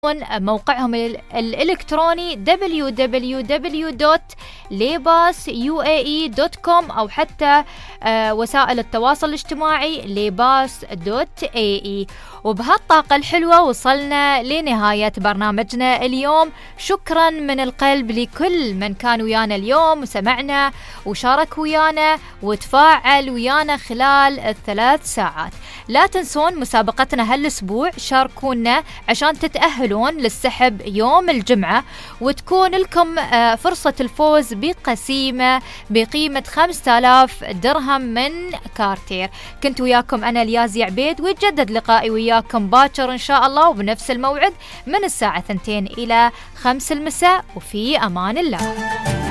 موقعهم الإلكتروني www.lebaasuae.com أو حتى وسائل التواصل الاجتماعي lebas.ae. وبهالطاقة الحلوة وصلنا لنهاية برنامجنا اليوم. شكرا من القلب لكل من كان ويانا اليوم وسمعنا وشارك ويانا وتفاعل ويانا خلال ال3 ساعات. لا تنسون مسابقتنا هالأسبوع، شاركونا عشان تتأهلون للسحب يوم الجمعة وتكون لكم فرصة الفوز بقسيمة بقيمة 5000 درهم من كارتير. كنت وياكم أنا اليازي عبيد، ويتجدد لقائي وياكم باكر إن شاء الله وبنفس الموعد من الساعة 2 إلى 5 المساء، وفي أمان الله.